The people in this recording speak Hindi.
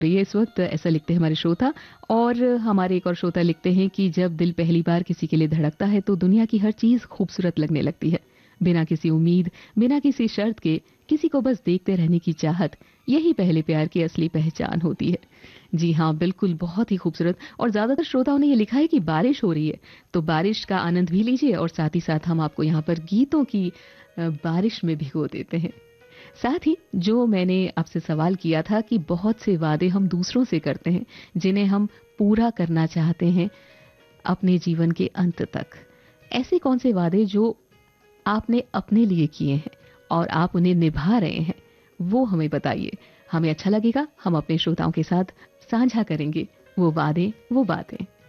ये इस वक्त ऐसा लिखते हैं हमारे श्रोता। और हमारे एक और श्रोता लिखते हैं कि जब दिल पहली बार किसी के लिए धड़कता है तो दुनिया की हर चीज खूबसूरत लगने लगती है। बिना किसी उम्मीद, बिना किसी शर्त के किसी को बस देखते रहने की चाहत, यही पहले प्यार की असली पहचान होती है। जी हाँ, बिल्कुल, बहुत ही खूबसूरत। और ज्यादातर श्रोताओं ने ये लिखा है कि बारिश हो रही है, तो बारिश का आनंद भी लीजिए और साथ ही साथ हम आपको यहाँ पर गीतों की बारिश में भिगो देते हैं। साथ ही जो मैंने आपसे सवाल किया था कि बहुत से वादे हम दूसरों से करते हैं जिन्हें हम पूरा करना चाहते हैं अपने जीवन के अंत तक। ऐसे कौन से वादे जो आपने अपने लिए किए हैं और आप उन्हें निभा रहे हैं, वो हमें बताइए। हमें अच्छा लगेगा, हम अपने श्रोताओं के साथ साझा करेंगे वो वादे, वो बातें।